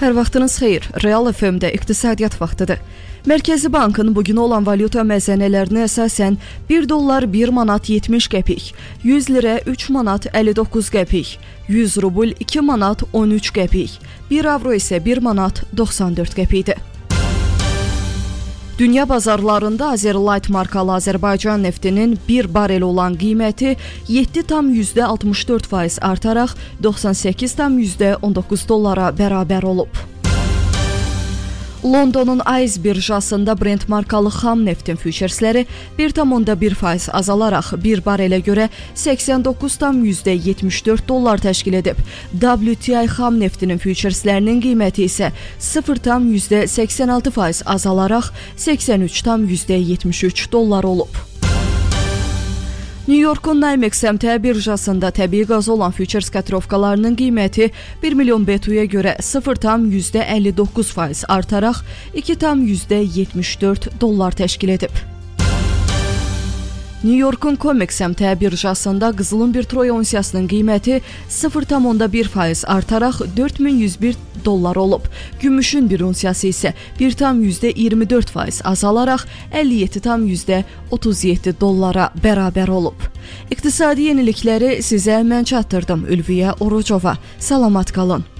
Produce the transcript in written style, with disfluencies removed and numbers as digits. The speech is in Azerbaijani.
Hər vaxtınız xeyir. Real FM-də iqtisadiyyat vaxtıdır. Mərkəzi Bankın bugün olan valyuta məzənələrinə əsasən 1 dollar 1 manat 70 qəpik, 100 lirə 3 manat 59 qəpik, 100 rubl 2 manat 13 qəpik, 1 avro isə 1 manat 94 qəpikdir. Dünya bazarlarında Azerlight markalı Azərbaycan neftinin 1 barel olan qiyməti 7,64% artaraq 98,19 dollara bərabər olub. Londonun Ayz birjasında Brent markalı xam neftin füçersləri 1,1% azalaraq 1 barelə görə 89,74 dollar təşkil edib. WTI xam neftinin füçerslərinin qiyməti isə 0,86% azalaraq 83,73 dollar olub. New Yorkun NYMEX əmtia birjasında təbii qaz olan füçers kotirovkalarının qiyməti 1 milyon BTU-ya görə 0,59% artaraq 2,74 dollar təşkil edib. New Yorkun COMEX əmtia birjasında qızılın bir troy onsiyasının qiyməti 0,1% artaraq 4101 dollar olub. Gümüşün bir onsiyası isə 1,24% azalaraq 57,37 dollara bərabər olub. İqtisadi yenilikləri sizə mən çatdırdım. Ülviyə Orucova. Salamat qalın.